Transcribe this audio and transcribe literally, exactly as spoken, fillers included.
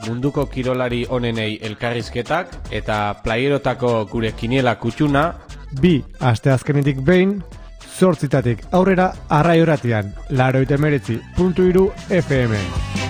munduko kirolari onenei elkarrizketak eta playerotako gure kiniela kutxuna. Bi asteazkenetik behin, zortzitatik aurrera arrai horatian, laroita emeretzi puntu hiru F M.